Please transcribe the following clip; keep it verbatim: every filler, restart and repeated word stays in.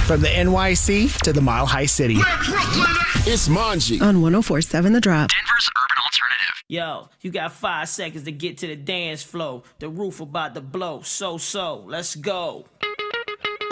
From the N Y C to the Mile High City. It's Manji on one oh four point seven The Drop. Denver's urban alternative. Yo, you got five seconds to get to the dance floor. The roof about to blow. So, so, let's go.